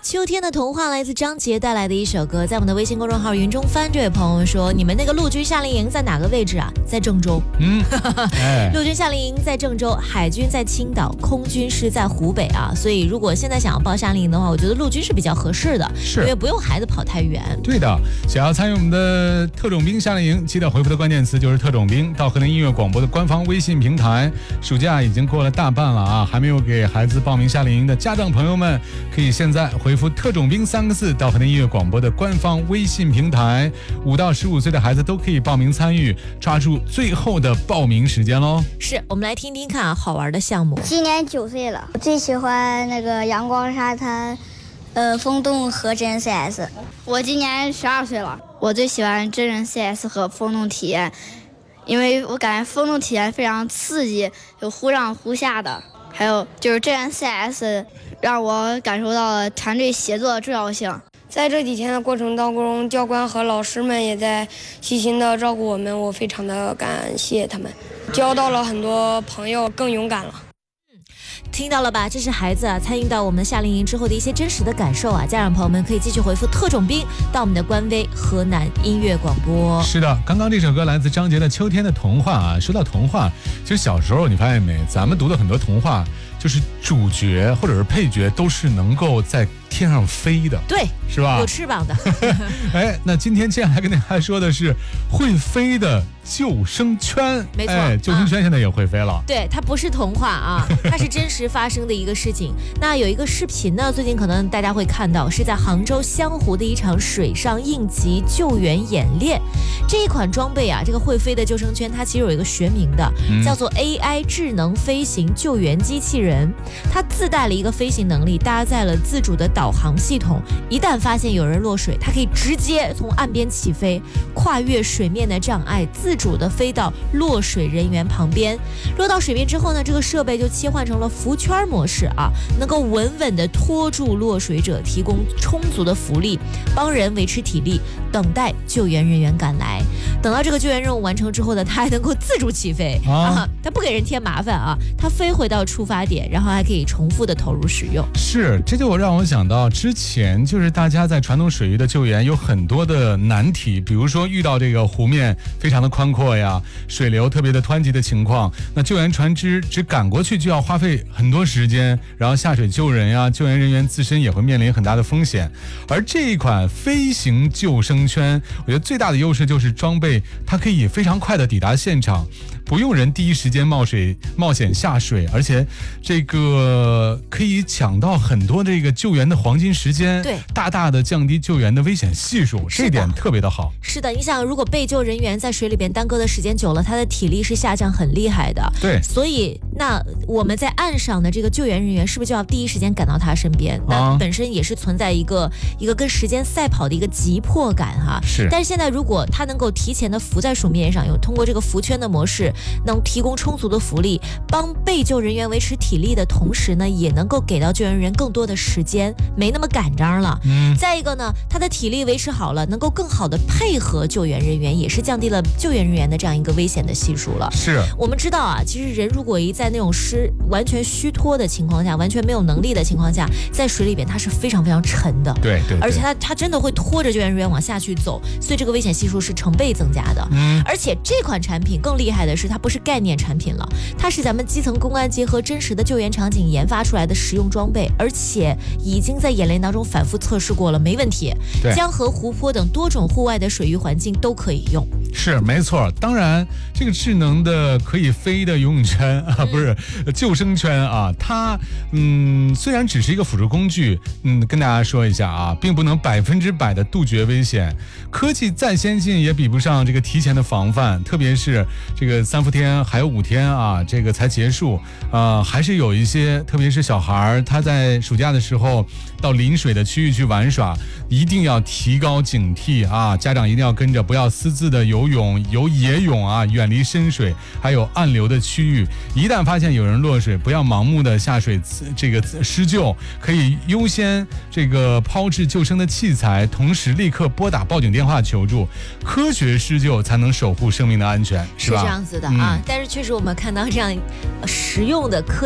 秋天的童话来自张杰带来的一首歌，在我们的微信公众号云中翻，这位朋友说，你们那个陆军夏令营在哪个位置啊？在郑州。陆军夏令营在郑州，海军在青岛，空军是在湖北啊。所以如果现在想要报夏令营的话，我觉得陆军是比较合适的，因为不用孩子跑太远。 对的，想要参与我们的特种兵夏令营，记得回复的关键词就是特种兵，到河南音乐广播的官方微信平台。暑假已经过了大半了啊，还没有给孩子报名夏令营的家长朋友们，可以现在回复特种兵3个字到河南音乐广播的官方微信平台。5到15岁的孩子都可以报名参与，抓住最后的报名时间喽。 是，我们来听听看啊，好玩的项目。 今年9岁了，我最喜欢那个阳光沙滩，风洞和真人 CS。 我今年12岁了，我最喜欢真人 CS 和风洞体验，因为我感觉风洞体验非常刺激，有忽上忽下的，还有就是真人 CS 让我感受到了团队协作的重要性。 在这几天的过程当中，教官和老师们也在细心的照顾我们，我非常的感谢他们，交到了很多朋友，更勇敢了。 听到了吧？这是孩子啊参与到我们的夏令营之后的一些真实的感受啊！家长朋友们可以继续回复特种兵到我们的官微河南音乐广播。 是的，刚刚这首歌来自张杰的《秋天的童话》啊。说到童话，其实小时候你发现没，咱们读的很多童话，就是主角或者是配角都是能够在天上飞的， 对， 是吧？ 有翅膀的。 哎，那今天接下来跟大家说的是会飞的救生圈。 没错， 救生圈现在也会飞了。 对，它不是童话啊，它是真实发生的一个事情。那有一个视频呢，最近可能大家会看到，是在杭州湘湖的一场水上应急救援演练。这一款装备啊，这个会飞的救生圈，它其实有一个学名的，叫做 AI 智能飞行救援机器人。它自带了一个飞行能力，搭载了自主的导航系统，一旦发现有人落水，它可以直接从岸边起飞，跨越水面的障碍，自主的飞到落水人员旁边。落到水面之后呢，这个设备就切换成了浮圈模式啊，能够稳稳的拖住落水者，提供充足的浮力，帮人维持体力，等待救援人员赶来。等到这个救援任务完成之后呢，它还能够自主起飞它不给人添麻烦啊，它飞回到出发点，然后还可以重复的投入使用。 是，这就让我想到之前就是大家在传统水域的救援有很多的难题，比如说遇到这个湖面非常的宽阔呀，水流特别的湍急的情况，那救援船只赶过去就要花费很多时间，然后下水救人呀，救援人员自身也会面临很大的风险。而这一款飞行救生圈，我觉得最大的优势就是装备它可以非常快的抵达现场，不用人第一时间冒险下水，而且这个可以抢到很多这个救援的黄金时间， 对， 大大的降低救援的危险系数，这一点特别的好。 是的，你想，如果被救人员在水里边耽搁的时间久了，他的体力是下降很厉害的。 对， 所以那我们在岸上的这个救援人员是不是就要第一时间赶到他身边？那本身也是存在一个跟时间赛跑的一个急迫感哈。 是。 但是现在如果他能够提前的浮在水面上，通过这个浮圈的模式，能提供充足的浮力，帮被救人员维持体力的同时呢，也能够给到救援人员更多的时间，没那么赶张了。再一个呢，他的体力维持好了，能够更好的配合救援人员，也是降低了救援人员的这样一个危险的系数了。 是， 我们知道啊，其实人如果在那种完全虚脱的情况下，完全没有能力的情况下，在水里边它是非常非常沉的。 对， 而且它真的会拖着救援人员往下去走，所以这个危险系数是成倍增加的。而且这款产品更厉害的是，它不是概念产品了，它是咱们基层公安结合真实的救援场景研发出来的实用装备，而且已经在演练当中反复测试过了，没问题。江河、湖泊等多种户外的水域环境都可以用。 是，没错。当然，这个智能的可以飞的游泳圈啊，不是救生圈啊，它虽然只是一个辅助工具，跟大家说一下啊，并不能100%的杜绝危险。科技再先进也比不上这个提前的防范，特别是这个3伏天还有5天啊，这个才结束还是有一些，特别是小孩他在暑假的时候到临水的区域去玩耍，一定要提高警惕啊！家长一定要跟着，不要私自的游野泳啊，远离深水还有暗流的区域。一旦发现有人落水，不要盲目的下水这个施救，可以优先这个抛掷救生的器材，同时立刻拨打报警电话求助，科学施救才能守护生命的安全，是吧？ 是这样子的啊，但是确实我们看到这样实用的科